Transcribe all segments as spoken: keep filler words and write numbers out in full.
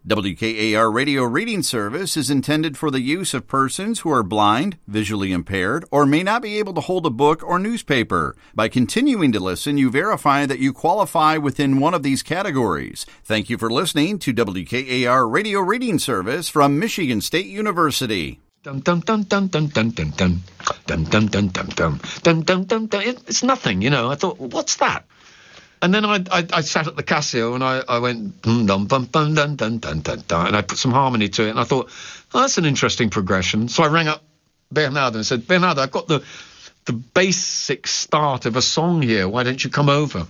W K A R Radio Reading Service is intended for the use of persons who are blind, visually impaired, or may not be able to hold a book or newspaper. By continuing to listen, you verify that you qualify within one of these categories. Thank you for listening to W K A R Radio Reading Service from Michigan State University. Dum dum dum dum dum dum dum dum dum dum dum dum dum dum dum dum dum. It's nothing, you know. I thought, what's that? And then I, I I sat at the Casio and I I went dum dum dum dum dum dum dum dum, and I put some harmony to it, and I thought, oh, that's an interesting progression. So I rang up Bernardo and said, Bernardo, I've got the the basic start of a song here. Why don't you come over?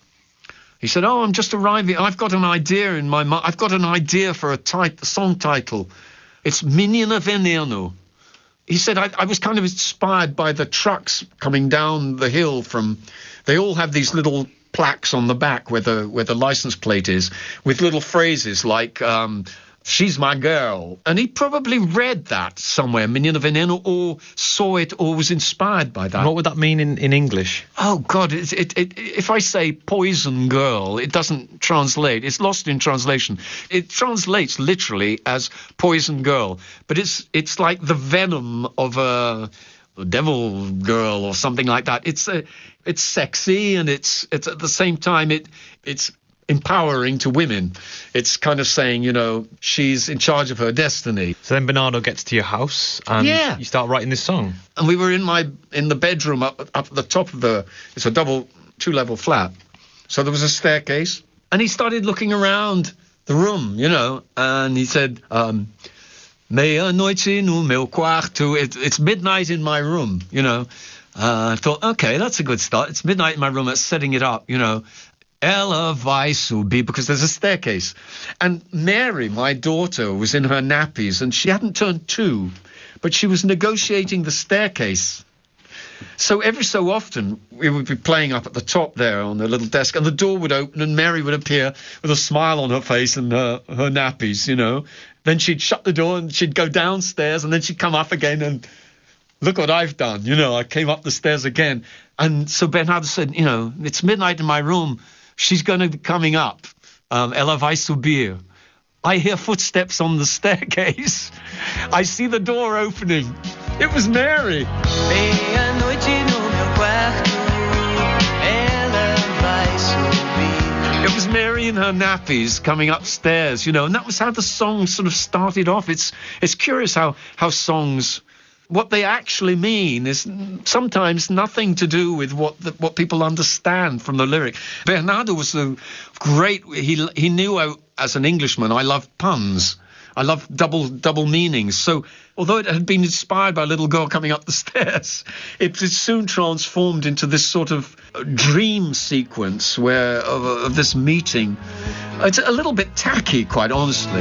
He said, oh, I'm just arriving. I've got an idea in my mind. I've got an idea for a, tit- a song title. It's Menina Veneno. He said, I, I was kind of inspired by the trucks coming down the hill from... They all have these little plaques on the back where the where the license plate is, with little phrases like, um, she's my girl. And he probably read that somewhere, Menina Veneno, or saw it or was inspired by that. And what would that mean in, in English? Oh, God, it, it, it, if I say poison girl, it doesn't translate. It's lost in translation. It translates literally as poison girl, but it's it's like the venom of a... The devil girl or something like that. It's uh, it's sexy, and it's it's at the same time it it's empowering to women. It's kind of saying, you know, she's in charge of her destiny. So then Bernardo gets to your house and yeah. you start writing this song. And we were in my in the bedroom up up at the top of the it's a double two level flat. So there was a staircase, and he started looking around the room, you know, and he said, um Meia-noite no meu quarto. It, it's midnight in my room, you know. Uh, I thought, okay, that's a good start. It's midnight in my room. That's setting it up, you know. Ela vai subir, because there's a staircase. And Mary, my daughter, was in her nappies, and she hadn't turned two, but she was negotiating the staircase. So every so often, we would be playing up at the top there on the little desk, and the door would open, and Mary would appear with a smile on her face and her, her nappies, you know. Then she'd shut the door and she'd go downstairs, and then she'd come up again and look what I've done. You know, I came up the stairs again. And so Bernardo said, you know, it's midnight in my room. She's going to be coming up. Um, ela vai subir. I hear footsteps on the staircase. I see the door opening. It was Mary. It was Mary in her nappies coming upstairs, you know, and that was how the song sort of started off. It's it's curious how, how songs, what they actually mean is sometimes nothing to do with what the, what people understand from the lyric. Bernardo was a great, he he knew I, as an Englishman, I loved puns. I love double double meanings. So although it had been inspired by a little girl coming up the stairs, it was soon transformed into this sort of dream sequence where of, of this meeting. It's a little bit tacky, quite honestly.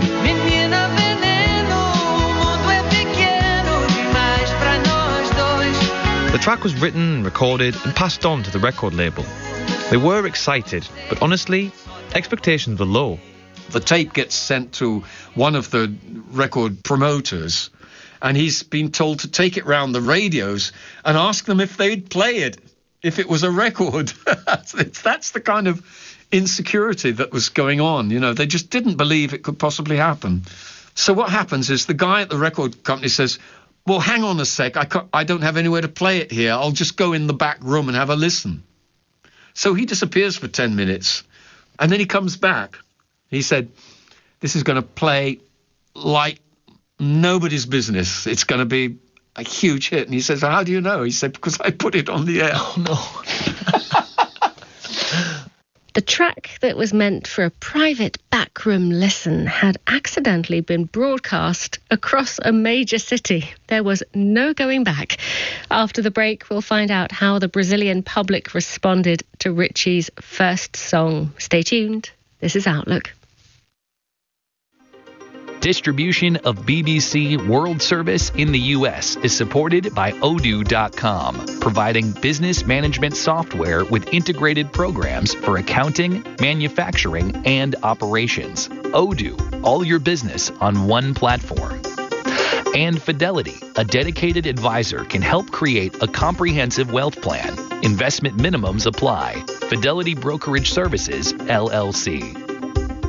The track was written, recorded and passed on to the record label. They were excited, but honestly, expectations were low. The tape gets sent to one of the record promoters, and he's been told to take it round the radios and ask them if they'd play it, if it was a record. it's, that's the kind of insecurity that was going on. You know, they just didn't believe it could possibly happen. So what happens is the guy at the record company says, well, hang on a sec, I, can't, I don't have anywhere to play it here. I'll just go in the back room and have a listen. So he disappears for ten minutes, and then he comes back. He said, this is going to play like nobody's business. It's going to be a huge hit. And he says, how do you know? He said, because I put it on the air. Oh, no. The track that was meant for a private backroom listen had accidentally been broadcast across a major city. There was no going back. After the break, we'll find out how the Brazilian public responded to Richie's first song. Stay tuned. This is Outlook. Distribution of B B C World Service in the U S is supported by Odoo dot com, providing business management software with integrated programs for accounting, manufacturing, and operations. Odoo, all your business on one platform. And Fidelity, a dedicated advisor, can help create a comprehensive wealth plan. Investment minimums apply. Fidelity Brokerage Services, L L C.